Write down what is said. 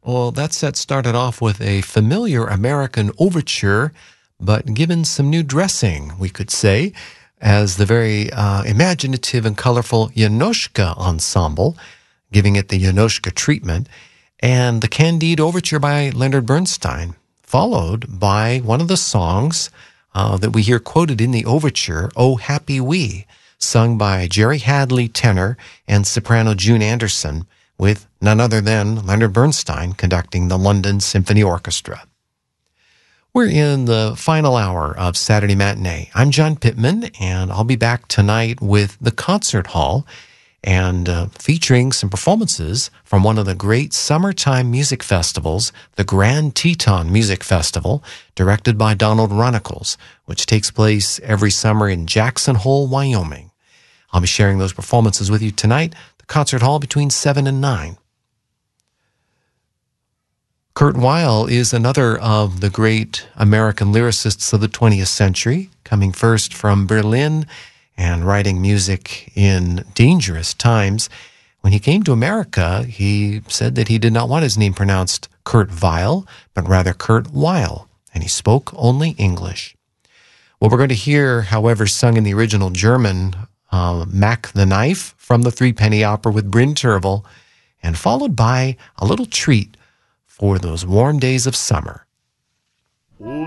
Well, that set started off with a familiar American overture, but given some new dressing, we could say, as the very imaginative and colorful Yonoshka Ensemble, giving it the Yonoshka treatment, and the Candide Overture by Leonard Bernstein, followed by one of the songs that we hear quoted in the overture, "Oh Happy We," sung by Jerry Hadley, tenor, and soprano June Anderson, with none other than Leonard Bernstein conducting the London Symphony Orchestra. We're in the final hour of Saturday Matinee. I'm John Pittman, and I'll be back tonight with the Concert Hall and featuring some performances from one of the great summertime music festivals, the Grand Teton Music Festival, directed by Donald Runnicles, which takes place every summer in Jackson Hole, Wyoming. I'll be sharing those performances with you tonight, the Concert Hall between 7 and 9. Kurt Weill is another of the great American lyricists of the 20th century, coming first from Berlin and writing music in dangerous times. When he came to America, he said that he did not want his name pronounced Kurt Weill, but rather Kurt Weill, and he spoke only English. What we're going to hear, however, sung in the original German, Mac the Knife from the Threepenny Opera with Bryn Tervel, and followed by a little treat for those warm days of summer.